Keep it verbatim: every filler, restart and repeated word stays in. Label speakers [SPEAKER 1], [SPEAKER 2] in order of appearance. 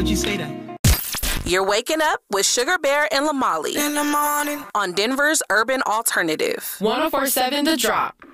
[SPEAKER 1] would you say that?
[SPEAKER 2] You're waking up with Sugar Bear and Lamali
[SPEAKER 3] In the morning.
[SPEAKER 2] on Denver's Urban Alternative.
[SPEAKER 4] one oh four point seven The Drop.